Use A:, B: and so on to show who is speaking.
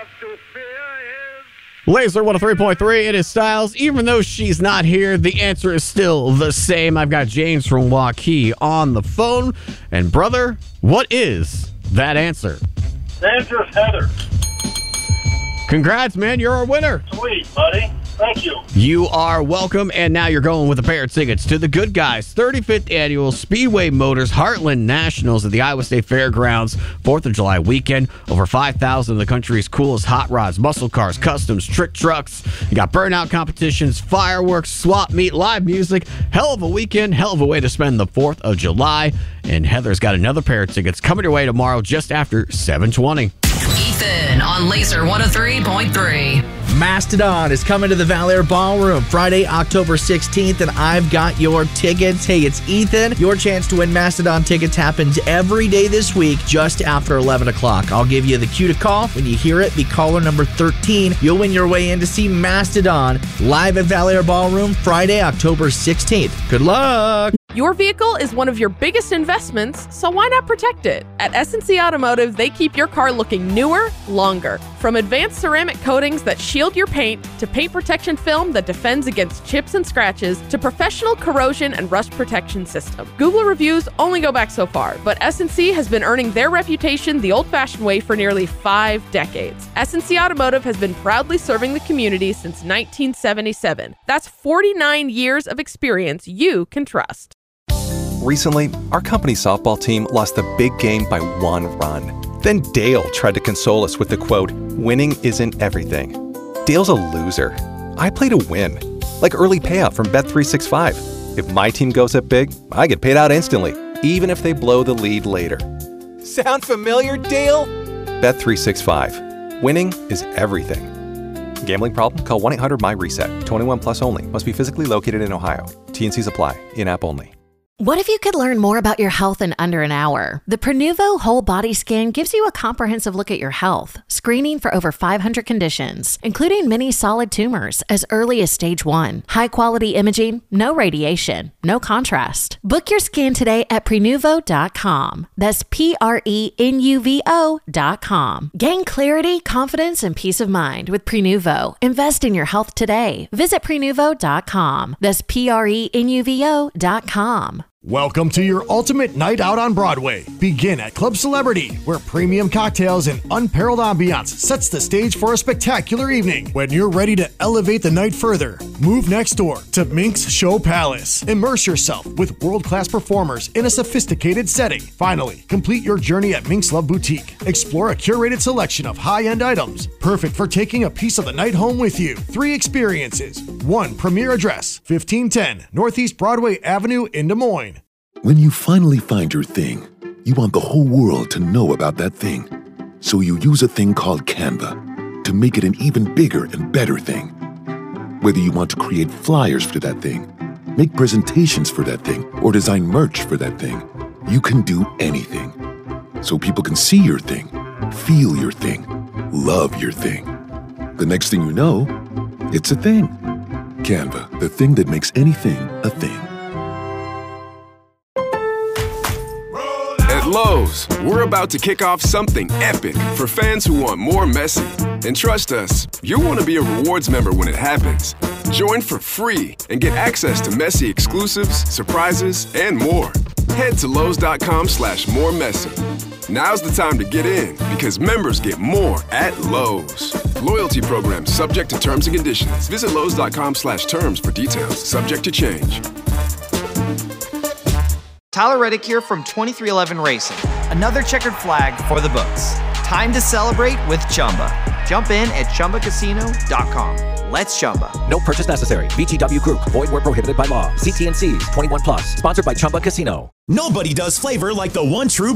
A: have to fear is...
B: Laser 103.3, it is Styles. Even though she's not here, the answer is still the same. I've got James from Waukee on the phone. And brother, what is that answer?
A: The answer is Heather.
B: Congrats, man. You're our winner.
A: Sweet, buddy. Thank you.
B: You are welcome, and now you're going with a pair of tickets to the Good Guys 35th Annual Speedway Motors Heartland Nationals at the Iowa State Fairgrounds 4th of July weekend. Over 5,000 of the country's coolest hot rods, muscle cars, customs, trick trucks. You got burnout competitions, fireworks, swap meet, live music. Hell of a weekend, hell of a way to spend the 4th of July. And Heather's got another pair of tickets coming your way tomorrow just after 7:20.
C: Ethan on Laser 103.3.
D: Mastodon is coming to the Valor Ballroom Friday, October 16th, and I've got your tickets. Hey, it's Ethan. Your chance to win Mastodon tickets happens every day this week just after 11 o'clock. I'll give you the cue to call. When you hear it, be caller number 13. You'll win your way in to see Mastodon live at Valor Ballroom Friday, October 16th. Good luck!
E: Your vehicle is one of your biggest investments, so why not protect it? At S&C Automotive, they keep your car looking newer, longer. From advanced ceramic coatings that shield your paint, to paint protection film that defends against chips and scratches, to professional corrosion and rust protection system. Google reviews only go back so far, but S&C has been earning their reputation the old-fashioned way for nearly 5 decades. S&C Automotive has been proudly serving the community since 1977. That's 49 years of experience you can trust.
F: Recently, our company softball team lost the big game by 1 run. Then Dale tried to console us with the quote, "Winning isn't everything." Dale's a loser. I play to win, like early payout from Bet365. If my team goes up big, I get paid out instantly, even if they blow the lead later. Sound familiar, Dale? Bet365. Winning is everything. Gambling problem? Call 1-800-MY-RESET. 21 plus only. Must be physically located in Ohio. T&Cs apply. In-app only.
G: What if you could learn more about your health in under an hour? The Prenuvo Whole Body Scan gives you a comprehensive look at your health, screening for over 500 conditions, including many solid tumors as early as stage 1. High-quality imaging, no radiation, no contrast. Book your scan today at Prenuvo.com. That's Prenuvo.com. Gain clarity, confidence, and peace of mind with Prenuvo. Invest in your health today. Visit Prenuvo.com. That's Prenuvo.com.
H: Welcome to your ultimate night out on Broadway. Begin at Club Celebrity, where premium cocktails and unparalleled ambiance sets the stage for a spectacular evening. When you're ready to elevate the night further, move next door to Minx Show Palace. Immerse yourself with world-class performers in a sophisticated setting. Finally, complete your journey at Minx Love Boutique. Explore a curated selection of high-end items, perfect for taking a piece of the night home with you. 3 experiences, 1 premier address, 1510 Northeast Broadway Avenue in Des Moines.
I: When you finally find your thing, you want the whole world to know about that thing. So you use a thing called Canva to make it an even bigger and better thing. Whether you want to create flyers for that thing, make presentations for that thing, or design merch for that thing, you can do anything. So people can see your thing, feel your thing, love your thing. The next thing you know, it's a thing. Canva, the thing that makes anything a thing.
J: At Lowe's, we're about to kick off something epic for fans who want more Messi. And trust us, you'll want to be a rewards member when it happens. Join for free and get access to Messi exclusives, surprises, and more. Head to Lowe's.com/moremessy. Now's the time to get in because members get more at Lowe's. Loyalty program subject to terms and conditions. Visit Lowe's.com/terms for details. Subject to change.
K: Tyler Reddick here from 2311 Racing. Another checkered flag for the books. Time to celebrate with Chumba. Jump in at ChumbaCasino.com. Let's Chumba.
L: No purchase necessary. VGW Group. Void where prohibited by law. See T&Cs. 21 plus. Sponsored by Chumba Casino.
M: Nobody does flavor like the one true